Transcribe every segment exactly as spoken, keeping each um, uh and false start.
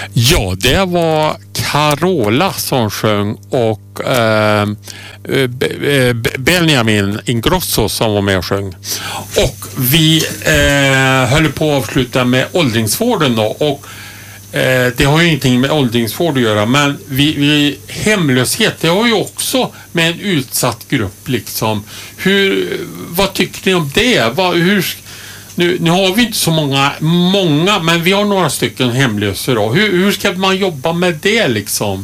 Ja, det var Carola som sjöng och eh, B- B- Benjamin Ingrosso som var med och sjöng. Och vi eh, höll på att avsluta med åldringsvården då, och eh, det har ju ingenting med åldringsvård att göra, men vi, vi, hemlöshet, det har ju också med en utsatt grupp liksom. Hur, vad tycker ni om det? Vad, hur, nu, nu har vi inte så många, många, men vi har några stycken hemlösa då. Hur, hur ska man jobba med det liksom?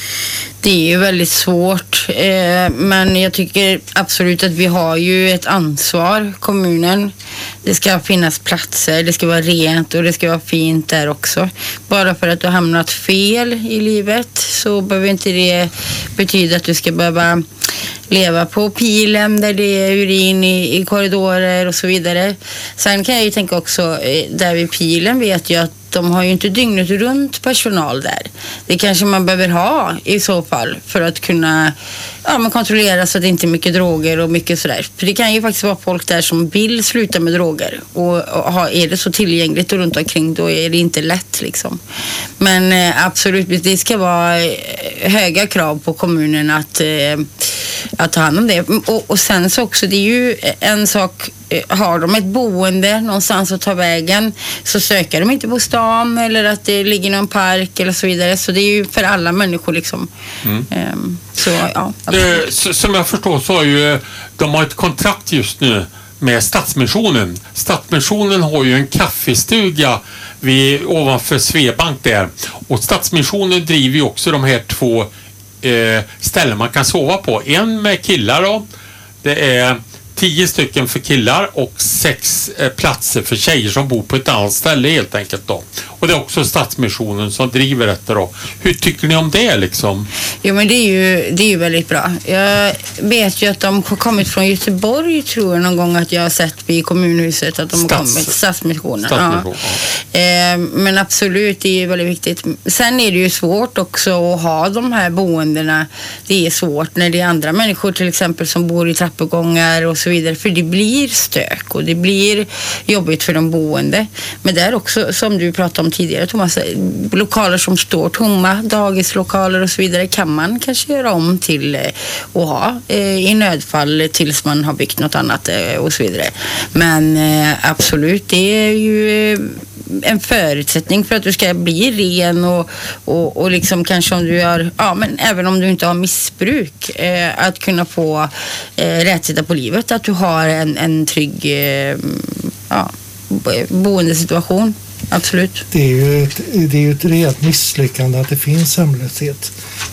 Det är ju väldigt svårt, eh, men jag tycker absolut att vi har ju ett ansvar, kommunen. Det ska finnas platser, det ska vara rent och det ska vara fint där också. Bara för att du har hamnat fel i livet så behöver inte det betyda att du ska behöva leva på pilen där det är urin i, i korridorer och så vidare. Sen kan jag ju tänka också, där vid pilen vet jag att de har ju inte dygnet runt personal där. Det kanske man behöver ha i så fall för att kunna ja, man kontrollera så att det inte är mycket droger och mycket sådär. För det kan ju faktiskt vara folk där som vill sluta med droger. Och, och ha, är det så tillgängligt och runt omkring då är det inte lätt liksom. Men eh, absolut, det ska vara höga krav på kommunen att, eh, att ta hand om det. Och, och sen så också, det är ju en sak, har de ett boende någonstans att ta vägen så söker de inte på stan eller att det ligger någon park eller så vidare. Så det är ju för alla människor liksom. Mm. Um, så, ja, eh, som jag förstår så har ju de har ett kontrakt just nu med Stadsmissionen. Stadsmissionen har ju en kaffestuga vid, ovanför Svebank där. Och Stadsmissionen driver ju också de här två eh, ställen man kan sova på. En med killar då. Det är tio stycken för killar och sex eh, platser för tjejer som bor på ett annat ställe helt enkelt då. Och det är också Stadsmissionen som driver detta då. Hur tycker ni om det liksom? Jo, men det är ju, det är ju väldigt bra. Jag vet ju att de har kommit från Göteborg, tror jag någon gång att jag har sett vid kommunhuset att de Stats, har kommit. Stadsmissionen. Stadsmission, ja. Ja. Eh, men absolut, det är väldigt viktigt. Sen är det ju svårt också att ha de här boendena. Det är svårt när det är andra människor till exempel som bor i trappuppgångar och så vidare. För det blir stök och det blir jobbigt för de boende. Men det är också, som du pratade om tidigare Thomas, lokaler som står tomma, dagislokaler och så vidare kan man kanske göra om till att ha i nödfall tills man har byggt något annat och så vidare. Men absolut, det är ju en förutsättning för att du ska bli ren och, och, och liksom kanske om du har, ja men även om du inte har missbruk, eh, att kunna få eh, rättsida på livet, att du har en, en trygg eh, ja, boendesituation. Absolut. Det är ju ett, det är ju ett rejält misslyckande att det finns hemlöshet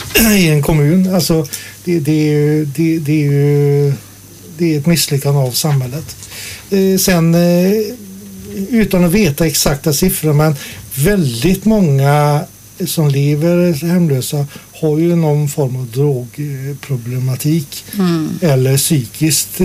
i en kommun. Alltså det, det, är, ju, det, det är ju det är ett misslyckande av samhället. Eh, sen eh, utan att veta exakta siffror, men väldigt många som lever hemlösa har ju någon form av drogproblematik mm. eller psykiskt eh,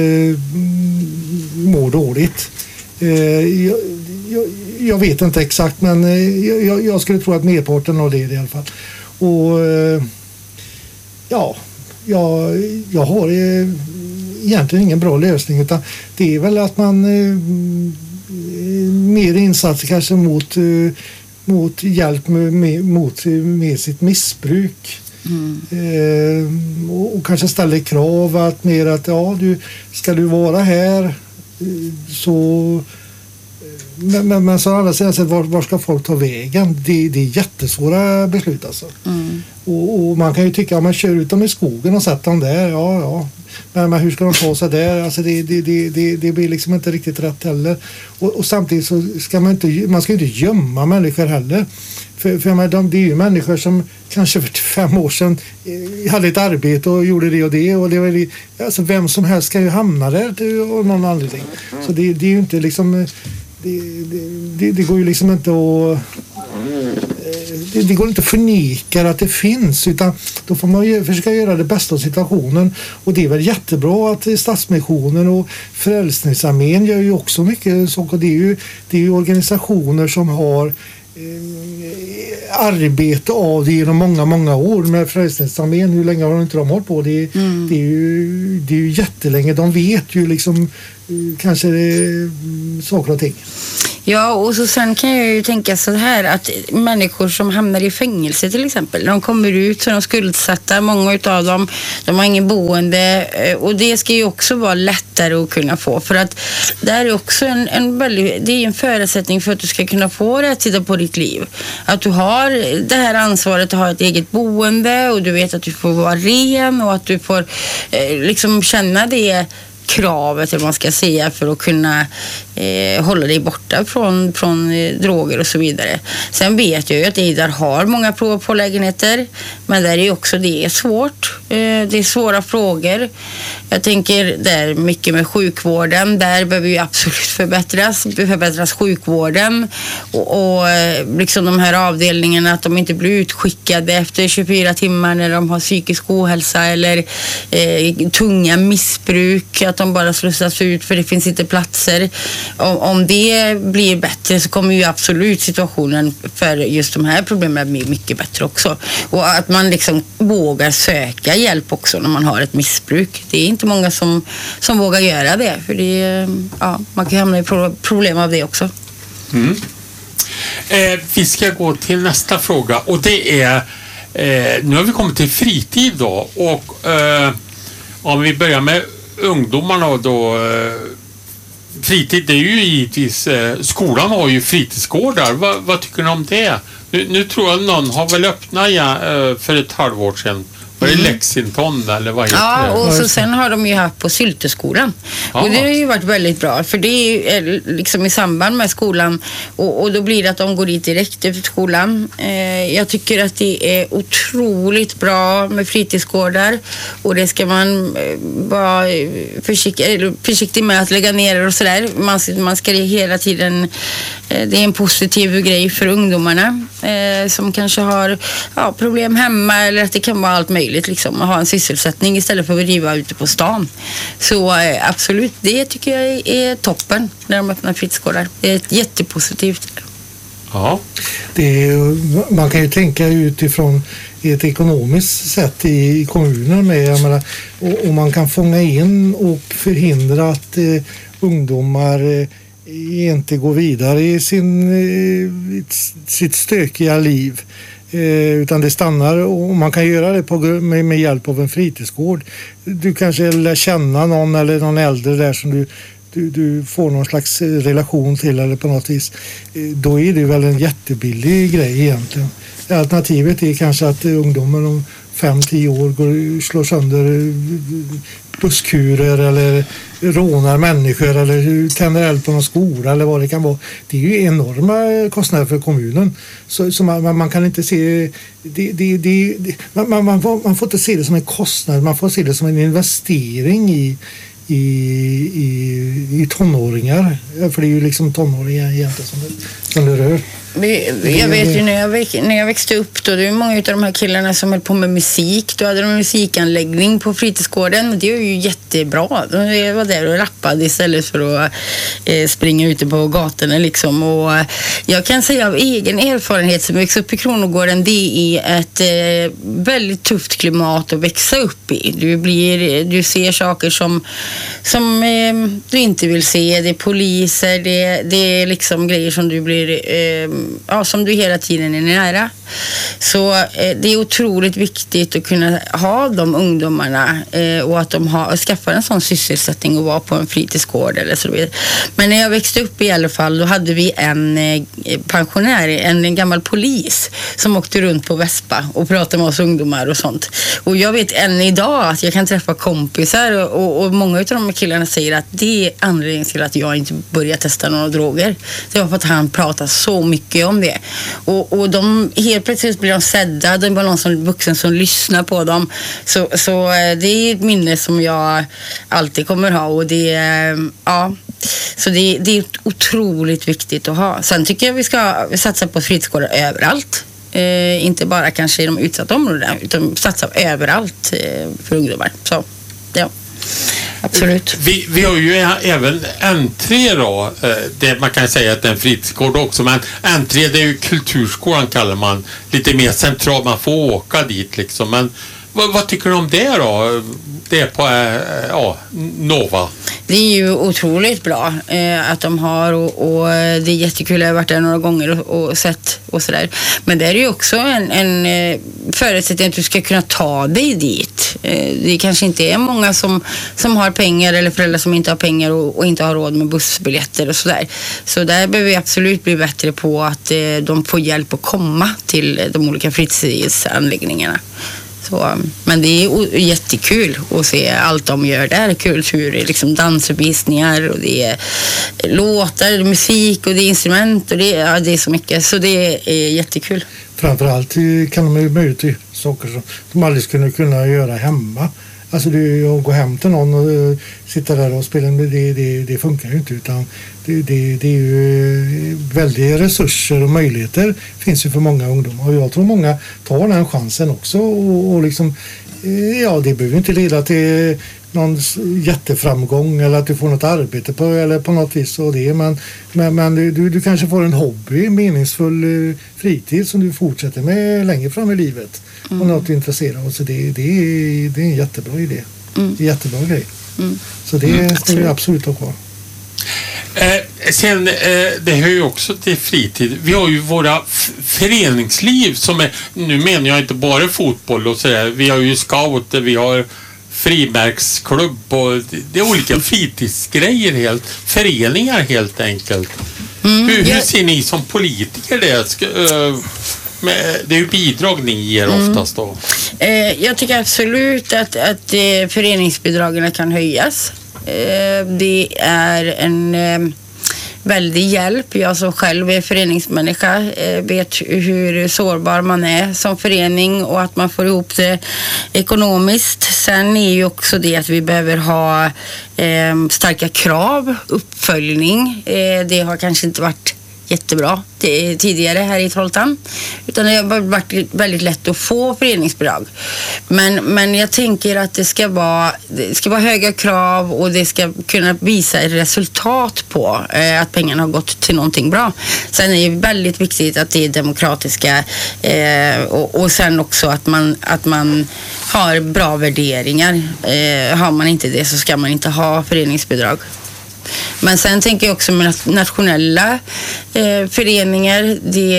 mår dåligt. Eh, jag, jag, jag vet inte exakt, men eh, jag, jag skulle tro att merparten av det i alla fall. Och eh, ja, jag, jag har eh, egentligen ingen bra lösning, utan det är väl att man eh, mer insatser kanske mot, mot hjälp med, med, mot, med sitt missbruk. Mm. Eh, och, och kanske ställa krav att mer att ja, du, ska du vara här så men, men, men så alla säger var, var ska folk ta vägen? Det, det är jättesvåra beslut alltså. Mm. Och, och man kan ju tycka att man kör ut dem i skogen och sätter dem där, ja ja. Men, men hur ska de ta sig där? Alltså det, det, det, det, det blir liksom inte riktigt rätt heller. Och, och samtidigt så ska man inte, man ska inte gömma människor heller. För, för menar, de, det är ju människor som kanske för fem år sedan hade ett arbete och gjorde det och det. Och det var, alltså vem som helst ska ju hamna där av någon anledning. Så det, det är ju inte liksom... Det, det, det går ju liksom inte att... Det, det går inte att förneka att det finns, utan då får man ju försöka göra det bästa av situationen. Och det är väl jättebra att Stadsmissionen och Frälsningsarmén gör ju också mycket saker. Det är ju, det är ju organisationer som har eh, arbete av det genom många, många år med Frälsningsarmén. Hur länge har inte de hållit på? Det, mm. det, är ju, det är ju jättelänge. De vet ju liksom kanske det, saker och ting. Ja, och så sen kan jag ju tänka så här att människor som hamnar i fängelse till exempel, de kommer ut så de skuldsatta, många utav dem, de har ingen boende, och det ska ju också vara lättare att kunna få, för att det är också en, en väldigt, det är en förutsättning för att du ska kunna få rättsida på ditt liv. Att du har det här ansvaret att ha ett eget boende, och du vet att du får vara ren, och att du får eh, liksom känna det kravet, eller man ska säga, för att kunna eh, hålla dig borta från, från eh, droger och så vidare. Sen vet jag ju att Idar har många prov på lägenheter, men där är ju också det är svårt. Eh, det är svåra frågor. Jag tänker där mycket med sjukvården, där behöver ju absolut förbättras, förbättras sjukvården, och, och liksom de här avdelningarna, att de inte blir utskickade efter tjugofyra timmar när de har psykisk ohälsa eller eh, tunga missbruk, att de bara slussas ut för det finns inte platser. Om, om det blir bättre så kommer ju absolut situationen för just de här problemen bli mycket bättre också. Och att man liksom vågar söka hjälp också när man har ett missbruk. Det är inte många som, som vågar göra det, för det, ja, man kan hamna i problem av det också. Mm. Eh, vi ska gå till nästa fråga, och det är eh, nu har vi kommit till fritid då, och eh, om vi börjar med ungdomarna då, eh, fritid, det är ju givetvis, eh, skolan har ju fritidsgårdar. Va, vad tycker ni om det? Nu, nu tror jag någon har väl öppnat ja, eh, för ett halvår sedan. Var det Lexington eller vad heter ja, det? Och så sen har de ju haft på Sylteskolan. Ja. Och det har ju varit väldigt bra, för det är ju liksom i samband med skolan, och, och då blir det att de går dit direkt efter skolan. Eh, jag tycker att det är otroligt bra med fritidsgårdar, och det ska man eh, vara försiktig, försiktig med att lägga ner och sådär. Man, man ska hela tiden, eh, det är en positiv grej för ungdomarna eh, som kanske har ja, problem hemma, eller att det kan vara allt möjligt. Liksom, att ha en sysselsättning istället för att driva ute på stan. Så eh, absolut, det tycker jag är toppen när de öppnar fritidsgårdar. Det är jättepositivt. Ja. Det är, man kan ju tänka utifrån ett ekonomiskt sätt i, i kommunen med, jag menar, och, och man kan fånga in och förhindra att eh, ungdomar eh, inte går vidare i sin, eh, sitt stökiga liv. Eh, utan det stannar, och man kan göra det på, med, med hjälp av en fritidsgård. Du kanske lär känna någon eller någon äldre där som du, du, du får någon slags relation till, eller på något vis. Eh, då är det väl en jättebillig grej egentligen. Alternativet är kanske att ungdomen om fem tio år går, slår sönder busskurer eller rånar människor eller tänder eld på någon skola eller vad det kan vara. Det är ju enorma kostnader för kommunen. Så, så man, man kan inte se det, det, det, det, man, man, man, får, man får inte se det som en kostnad, man får se det som en investering i I, i, i tonåringar. För det är ju liksom tonåringar egentligen som det, som det rör. Jag vet ju när jag, väx, när jag växte upp då, det är många av de här killarna som höll på med musik. Då hade de en musikanläggning på fritidsgården. Det är ju jättebra. De var där och rappade istället för att eh, springa ute på gatorna liksom. Och jag kan säga av egen erfarenhet som växte upp i Kronogården, det är ett eh, väldigt tufft klimat att växa upp i. Du, blir, du ser saker som, som eh, du inte vill se. Det är poliser, det, det är liksom grejer som du blir eh, ja, som du hela tiden är nära. Så eh, det är otroligt viktigt att kunna ha de ungdomarna eh, och att de har, skaffar en sån sysselsättning och vara på en fritidsgård eller så vidare. Men när jag växte upp i alla fall, då hade vi en eh, pensionär, en, en gammal polis som åkte runt på Vespa och pratade med oss ungdomar och sånt. Och jag vet än idag att jag kan träffa kompisar och, och, och många av de här killarna säger att det är anledningen till att jag inte började testa några droger. Det var för att han pratar så mycket om det. Och, och de helt plötsligt blir de sedda. Det var någon som vuxen som lyssnar på dem. Så, så det är ett minne som jag alltid kommer ha. Och det, ja, så det, det är otroligt viktigt att ha. Sen tycker jag vi ska satsa på fritidsgårdar överallt. Eh, inte bara kanske i de utsatta områdena, utan satsa överallt eh, för ungdomar. Så, ja. Absolut. Vi, vi har ju även N tre då, det man kan säga att det är en fritidsgård också, men N tre det är ju kulturskolan kallar man, lite mer centralt, man får åka dit liksom, men vad, vad tycker du om det då? Det är på äh, ja, Nova. Det är ju otroligt bra eh, att de har och, och det är jättekul. Jag har varit där några gånger och, och sett och sådär. Men det är ju också en, en eh, förutsättning att du ska kunna ta dig dit. Eh, det kanske inte är många som, som har pengar eller föräldrar som inte har pengar och, och inte har råd med bussbiljetter och sådär. Så där behöver vi absolut bli bättre på att eh, de får hjälp att komma till de olika fritidsanläggningarna. Så, men det är jättekul att se allt de gör där. Kultur, liksom dansuppvisningar och det är låtar, musik och det är instrument och det är, ja, det är så mycket. Så det är jättekul. Framförallt kan de ju möjligt saker som de aldrig skulle kunna göra hemma. Alltså det, att gå hem till någon och uh, sitta där och spela, det, det, det funkar ju inte, utan det, det, det är ju väldigt resurser och möjligheter finns ju för många ungdomar, och jag tror många tar den chansen också och, och liksom, ja, det behöver inte leda till någon jätteframgång eller att du får något arbete på eller på något vis och det, men, men, men du, du kanske får en hobby, meningsfull fritid som du fortsätter med längre fram i livet. Mm. Och något du är intresserad av, så det, det, är, det är en jättebra idé. Mm. Det är en jättebra grej. Mm. Så det mm, ska vi absolut ha kvar. Eh, sen, eh, det hör ju också till fritid. Vi har ju våra f- föreningsliv som är, nu menar jag inte bara fotboll och sådär. Vi har ju scouter, vi har frimärksklubb och det, det är olika fritidsgrejer helt. Föreningar helt enkelt. Mm, hur, hur ser ni som politiker det? Ska, uh, med, det är ju bidrag ni ger oftast då. Mm. Eh, jag tycker absolut att, att eh, föreningsbidragen kan höjas. Eh, det är en eh, väldig hjälp. Jag som själv är föreningsmänniska eh, vet hur sårbar man är som förening och att man får ihop det ekonomiskt. Sen är ju också det att vi behöver ha eh, starka krav, uppföljning. Eh, det har kanske inte varit jättebra tidigare här i Trollhättan, utan det har varit väldigt lätt att få föreningsbidrag. Men, men jag tänker att det ska vara det ska vara höga krav och det ska kunna visa ett resultat på eh, att pengarna har gått till någonting bra. Sen är det väldigt viktigt att det är demokratiska eh, och, och sen också att man, att man har bra värderingar. Eh, har man inte det så ska man inte ha föreningsbidrag. Men sen tänker jag också med nationella eh, föreningar, det,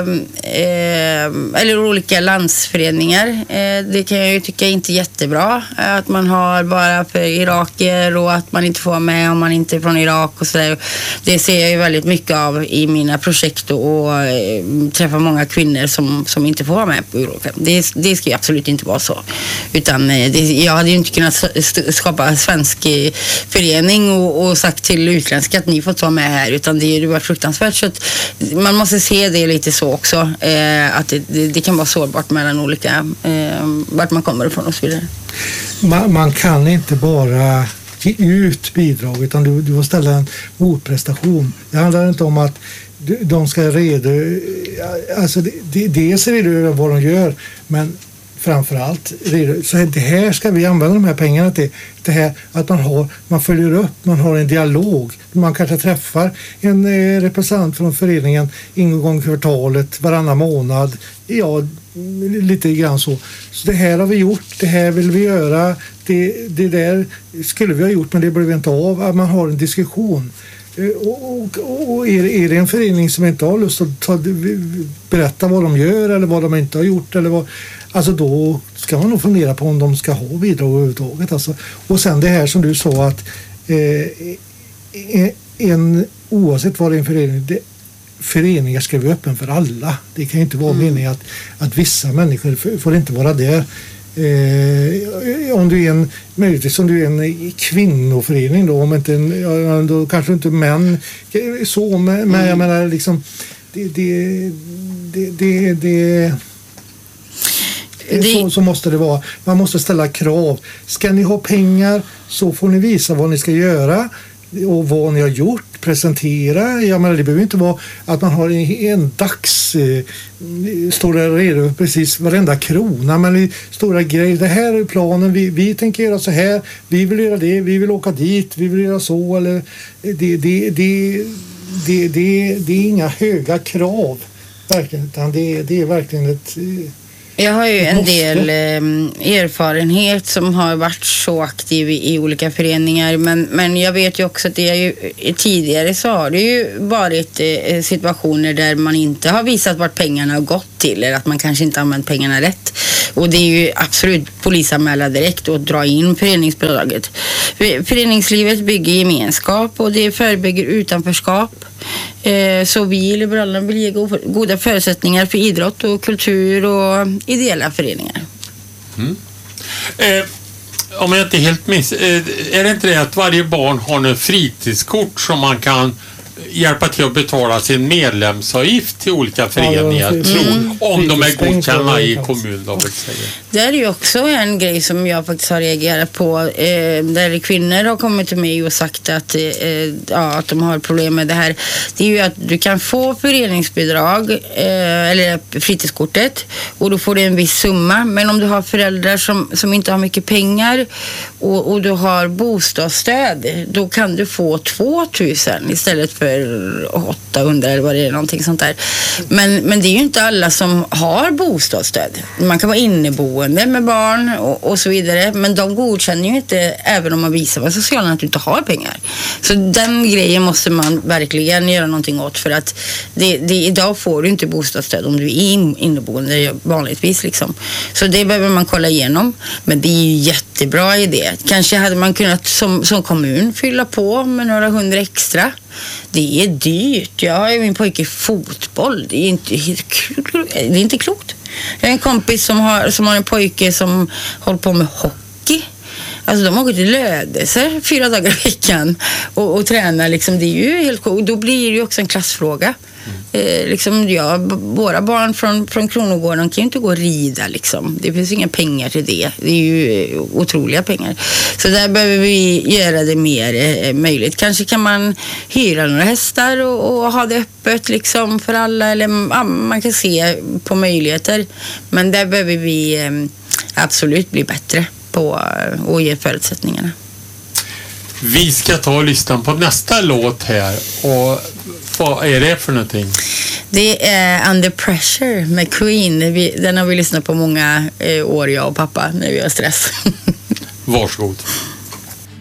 eh, eller olika landsföreningar. Eh, det kan jag ju tycka är inte jättebra. Att man har bara för iraker och att man inte får med om man inte är från Irak och sådär. Det ser jag ju väldigt mycket av i mina projekt och, och eh, träffar många kvinnor som, som inte får vara med på Irak. Det, det ska ju absolut inte vara så. Utan eh, det, jag hade ju inte kunnat skapa en svensk förening och, och sagt till utländska att ni får ta med här, utan det är ju bara fruktansvärt, så att man måste se det lite så också, eh, att det, det, det kan vara sårbart mellan olika eh, vart man kommer ifrån och så vidare. Man, man kan inte bara ge ut bidrag, utan du, du får ställa en motprestation. Det handlar inte om att de ska reda, alltså det, det, dels är det vad de gör, men framförallt så det här ska vi använda de här pengarna till, det här att man har, man följer upp, man har en dialog, man kanske träffar en eh, representant från föreningen en gång i kvartalet, varannan månad, ja, lite grann så. Så det här har vi gjort, det här vill vi göra, det, det där skulle vi ha gjort men det blev inte av, att man har en diskussion. Och, och, och är, är det en förening som inte har lust att ta, berätta vad de gör eller vad de inte har gjort eller vad, alltså då ska man nog fundera på om de ska ha bidrag överhuvudtaget. Alltså. Och sen det här som du sa att eh, en, oavsett vad det är en förening, det, föreningar ska vara öppen för alla. Det kan ju inte vara mm. meningen att, att vissa människor får inte vara där. Eh, om du är en möjligtvis om du är en kvinnoförening då, om inte en, då kanske inte män så, men mm. jag menar liksom det det det, det, det Så, så måste det vara. Man måste ställa krav. Ska ni ha pengar så får ni visa vad ni ska göra och vad ni har gjort, presentera. Jag menar, det behöver inte vara att man har en, en dags eh, står där redo precis varenda krona, men det stora grejer, det här är planen, vi, vi tänker göra så här, vi vill göra det, vi vill åka dit, vi vill göra så, eller det, det, det, det, det, det är inga höga krav verkligen, utan det, det är verkligen ett Jag har ju en måste. del eh, erfarenhet som har varit så aktiv i, i olika föreningar, men, men jag vet ju också att det är ju, tidigare så har det ju varit eh, situationer där man inte har visat vart pengarna har gått till, eller att man kanske inte använt pengarna rätt. Och det är ju absolut polisanmäla direkt och dra in föreningsbidraget. Föreningslivet bygger gemenskap och det förebygger utanförskap. Eh, så vi i Liberalerna vill ge go- goda förutsättningar för idrott och kultur och ideella föreningar. Mm. Eh, om jag inte helt miss, eh, är det inte det att varje barn har en fritidskort som man kan hjälpa till att betala sin medlemsavgift till olika föreningar, ja, tror, mm. om de är godkända i kommunen. Det är ju också en grej som jag faktiskt har reagerat på, eh, där kvinnor har kommit till mig och sagt att, eh, ja, att de har problem med det här. Det är ju att du kan få föreningsbidrag eh, eller fritidskortet och då får du en viss summa, men om du har föräldrar som, som inte har mycket pengar och, och du har bostadsstöd, då kan du få två tusen istället för åttahundra eller vad det är, någonting sånt där. Men, men det är ju inte alla som har bostadsstöd. Man kan vara inneboende med barn och, och så vidare, men de godkänner ju inte även om man visar vad socialen att du inte har pengar. Så den grejen måste man verkligen göra någonting åt, för att det, det, idag får du inte bostadsstöd om du är inneboende vanligtvis liksom. Så det behöver man kolla igenom, men det är ju jättebra idé. Kanske hade man kunnat som, som kommun fylla på med några hundra extra. Det är dyrt. Jag har ju min pojke i fotboll. Det är inte, det är inte klokt. Jag har en kompis som har, som har en pojke som håller på med hockey. Alltså de åker till Lödöse fyra dagar i veckan och, och tränar liksom. Det är ju helt coolt. Då blir det ju också en klassfråga. Mm. Eh, liksom, ja, våra barn från, från Kronogården kan ju inte gå och rida liksom. Det finns inga pengar till det. Det är ju eh, otroliga pengar. Så där behöver vi göra det mer eh, möjligt. Kanske kan man hyra några hästar och, och ha det öppet liksom för alla. Eller ja, man kan se på möjligheter. Men där behöver vi eh, absolut bli bättre på att ge förutsättningarna. Vi ska ta och lyssna på nästa låt här. Och vad är det för någonting? Det är Under Pressure med Queen. Vi, den har vi lyssnat på många eh, år, jag och pappa, när vi har stress. Varsågod.